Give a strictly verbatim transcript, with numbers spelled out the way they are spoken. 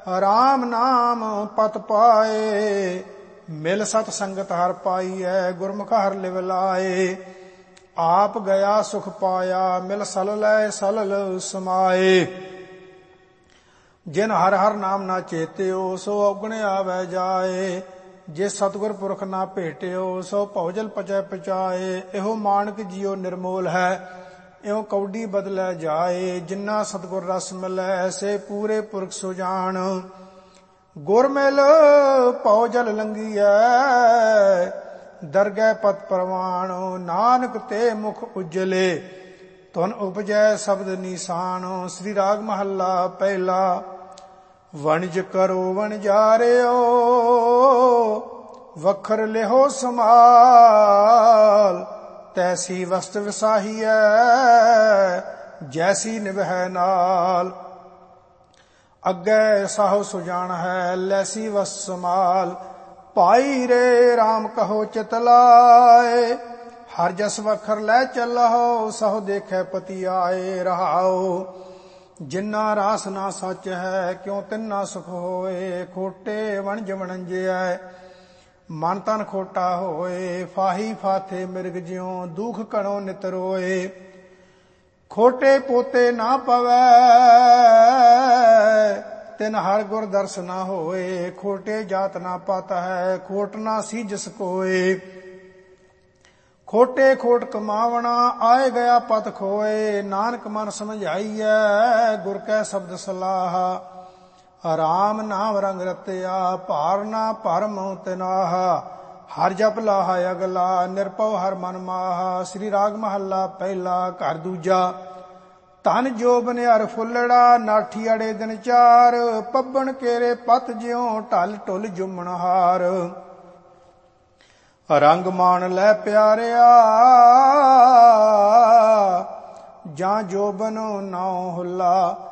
ਰਾਮ ਨਾਮ ਪਤ ਪਾਏ। ਮਿਲ ਸਤ ਸੰਗਤ ਹਰ ਪਾਈਐ, ਗੁਰਮੁਖ ਹਰ ਲਿਵ ਲਾਏ। ਆਪ ਗਿਆ ਸੁਖ ਪਾਇਆ, ਮਿਲ ਸਲ ਲੈ ਸਲਲ ਸਮਾਏ। ਜਿਨ ਹਰ ਹਰ ਨਾਮ ਨਾ ਚੇਤਿਓ, ਸੋ ਔਗਣ ਆਵੈ ਜਾਏ। ਜੇ ਸਤਿਗੁਰ ਪੁਰਖ ਨਾ ਭੇਟਿਓ, ਸੋ ਭਉਜਲ ਪਚੈ ਪਚਾਏ। ਇਹੋ ਮਾਨਕ ਜੀਉ ਨਿਰਮੋਲ ਹੈ, ਇਉ ਕੌਡੀ ਬਦਲੈ ਜਾਏ। ਜਿਨਾ ਸਤਿਗੁਰ ਰਸ ਮਿਲੈ, ਐਸੇ ਪੂਰੇ ਪੁਰਖ ਸੁਜਾਨ। ਗੁਰ ਮਿਲ ਭਉ ਜਲ ਲੰਘੀਐ, ਦਰਗਹਿ ਪਤ ਪ੍ਰਵਾਣ। ਨਾਨਕ ਤੇ ਮੁਖ ਉਜਲੇ, ਧੁਨ ਉਪਜੈ ਸ਼ਬਦ ਨੀਸਾਨ। ਸ੍ਰੀ ਰਾਗ ਮਹੱਲਾ ਪਹਿਲਾ। ਵਣਜ ਕਰੋ ਵਣਜਾਰਿਓ, ਵਖਰ ਲਿਹੋ ਸਮਾਲ। ਤੈਸੀ ਵਸਤ ਵਿਸਾਹੀਐ, ਜੈਸੀ ਨਿਭੈ ਨਾਲ। ਅੱਗੇ ਸਾਹੋ ਸੁਜਾਨ ਹੈ, ਲੈਸੀ ਵਸ ਸਮਾਲ। ਭਾਈ ਰੇ ਰਾਮ ਕਹੋ ਚਿਤ ਲਾਏ, ਹਰ ਜਸ ਵਖਰ ਲੈ ਚੱਲਹੁ। ਸਹੁ ਦੇਖੈ ਪਤੀ ਆਏ ਰਹਾਉ। ਜਿਨਾ ਰਾਸ ਨਾ ਸੱਚ ਹੈ, ਕਿਉ ਤਿੰਨਾ ਸੁਖ ਹੋਏ। ਖੋਟੇ ਵਣਜ ਵਣੰਜਿਐ, ਮਨ ਤਨ ਖੋਟਾ ਹੋਏ। ਫਾਹੀ ਫਾਥੇ ਮਿਰਗ ਜਿਉ, ਦੁਖ ਕਣੋ ਨਿਤ ਰੋਏ। ਖੋਟੇ ਪੋਤੇ ਨਾ ਪਵੈ, ਤਿਨ ਹਰ ਗੁਰ ਦਰਸ ਨਾ ਹੋਏ। ਖੋਟੇ ਜਾਤ ਨਾ ਪਤ ਹੈ, ਖੋਟ ਨਾ ਸੀਜਸ ਕੋਏ। ਖੋਟੇ ਖੋਟ ਕਮਾਵਣਾ, ਆਏ ਗਿਆ ਪਤ ਖੋਏ। ਨਾਨਕ ਮਨ ਸਮਝਾਈਐ, ਗੁਰ ਕੈ ਸ਼ਬਦ ਸਲਾਹਾ। ਰਾਮ ਨਾਮ ਰੰਗ ਰਤਿਆ, ਭਾਰ ਨਾ ਭਰਮੁ ਤਿਨਾਹਾ। ਹਰ ਜਪ ਲਾਹਾ ਅਗਲਾ, ਨਿਰਭਉ ਹਰ ਮਨ ਮਾਹਾ। ਸ੍ਰੀ ਰਾਗ ਮਹੱਲਾ ਪਹਿਲਾ। ਘਰ ਦੂਜਾ। ਧਨ ਜੋਬਨ ਹਰ ਫੁੱਲੜਾ, ਨਾਠੀ ਅੜੇ ਦਿਨ ਚਾਰ। ਪੱਬਣ ਕੇਰੇ ਪਤ ਜਿਉ, ਢਲ ਢੁਲ ਜੁਮਣ ਹਾਰ। ਰੰਗ ਮਾਣ ਲੈ ਪਿਆਰਿਆ, ਜਾਂ ਜੋਬਨ ਨਾਉ ਹੁੱਲਾ।